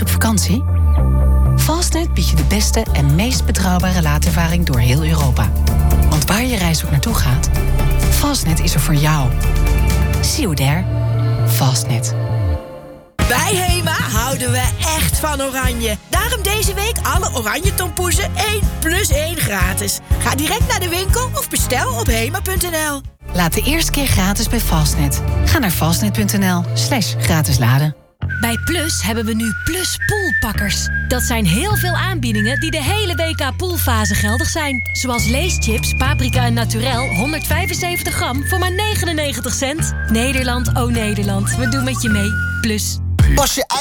op vakantie? Fastnet biedt je de beste en meest betrouwbare laadervaring door heel Europa. Want waar je reis ook naartoe gaat, Fastnet is er voor jou. See you there. Fastnet. Bij HEMA houden we echt van oranje. Daarom deze week alle oranje tompoezen 1+1 gratis. Ga direct naar de winkel of bestel op hema.nl. Laat de eerste keer gratis bij Fastnet. Ga naar fastnet.nl/gratis laden. Bij Plus hebben we nu Plus Poolpakkers. Dat zijn heel veel aanbiedingen die de hele WK poolfase geldig zijn. Zoals leeschips, paprika en naturel 175 gram voor maar 99 cent. Nederland, oh Nederland, we doen met je mee. Plus. Pas je